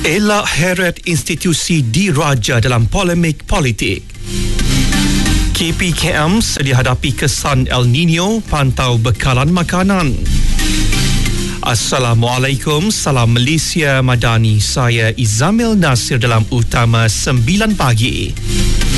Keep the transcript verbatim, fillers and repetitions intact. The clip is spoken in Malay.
Elak heret institusi diraja dalam polemik politik. K P K M sedia hadapi kesan El Nino, pantau bekalan makanan. Assalamualaikum, salam Malaysia Madani. Saya Izamil Nasir dalam Utama sembilan pagi.